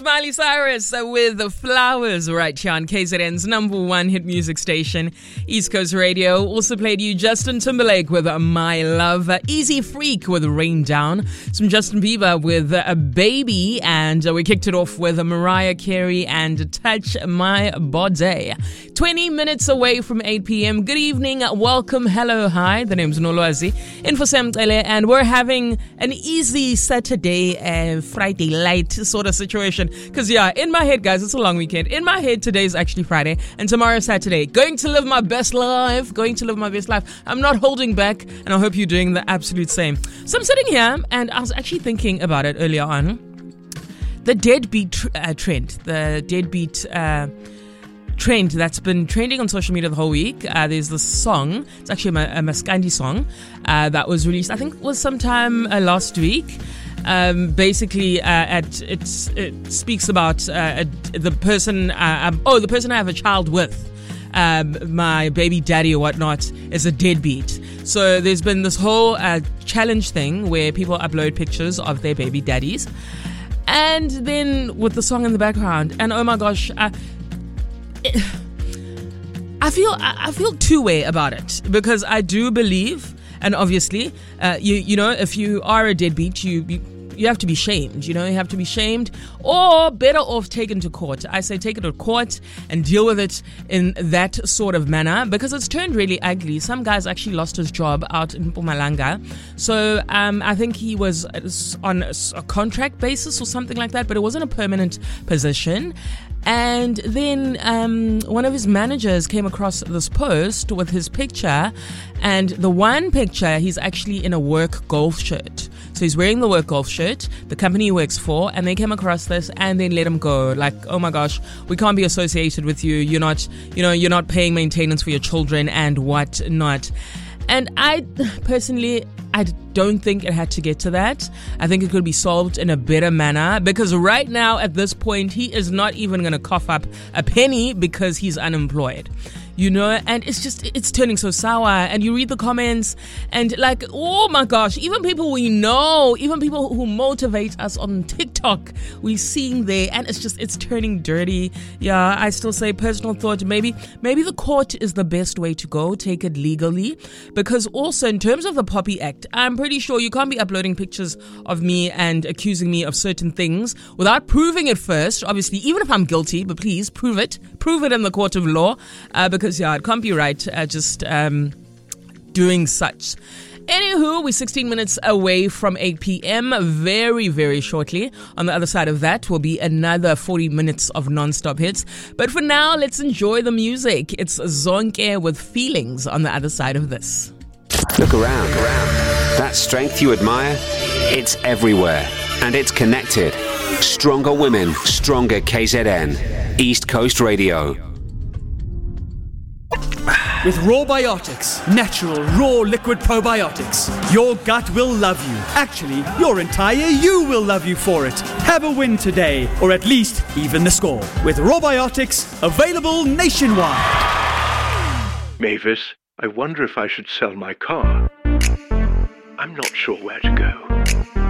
It's Miley Cyrus with the Flowers right here on KZN's #1 hit music station, East Coast Radio. Also played you Justin Timberlake with My Love, Easy Freak with Rain Down, some Justin Bieber with a Baby, and we kicked it off with Mariah Carey and Touch My Body. 20 minutes away from 8 p.m. Good evening, welcome, hello, hi. The name's Noloazi, in for Sam Tele, and we're having an easy Saturday, Friday light sort of situation. Because, in my head, guys, it's a long weekend. In my head, today's actually Friday, and tomorrow's Saturday. Going to live my best life. I'm not holding back, and I hope you're doing the absolute same. So I'm sitting here, and I was actually thinking about it earlier on. The deadbeat trend. The deadbeat trend that's been trending on social media the whole week. There's this song. It's actually a Maskandi song that was released, I think it was sometime last week. Basically, it speaks about the person I have a child with. My baby daddy or whatnot is a deadbeat. So there's been this whole challenge thing where people upload pictures of their baby daddies, and then with the song in the background. And oh my gosh, I feel two-way about it, because I do believe, and obviously, you know, if you are a deadbeat, you have to be shamed. You have to be shamed, or better off taken to court. I say take it to court and deal with it in that sort of manner, because it's turned really ugly. Some guys actually lost his job out in Mpumalanga. So I think he was on a contract basis or something like that, but it wasn't a permanent position. And then one of his managers came across this post with his picture, and the one picture, he's actually in a work golf shirt. So he's wearing the work golf shirt, the company he works for, and they came across this and then let him go. Like, oh my gosh, we can't be associated with you. You're not paying maintenance for your children and whatnot. And I personally, I don't think it had to get to that. I think it could be solved in a better manner, because right now at this point, he is not even going to cough up a penny because he's unemployed. And it's turning so sour, and you read the comments and like, oh my gosh, even people we know, even people who motivate us on TikTok, we're seeing there, and it's turning dirty. Yeah, I still say, personal thought, maybe the court is the best way to go, take it legally, because also in terms of the Poppy Act, I'm pretty sure you can't be uploading pictures of me and accusing me of certain things without proving it first. Obviously, even if I'm guilty, but please prove it in the court of law, because it can't be right just doing such. Anywho, we're 16 minutes away from 8 p.m. Very, very shortly. On the other side of that will be another 40 minutes of non-stop hits. But for now, let's enjoy the music. It's Zonke with Feelings on the other side of this. Look around. That strength you admire, it's everywhere. And it's connected. Stronger women, stronger KZN. East Coast Radio. With Rawbiotics, natural, raw liquid probiotics, your gut will love you. Actually, your entire you will love you for it. Have a win today, or at least even the score. With Rawbiotics, available nationwide. Mavis, I wonder if I should sell my car. I'm not sure where to go.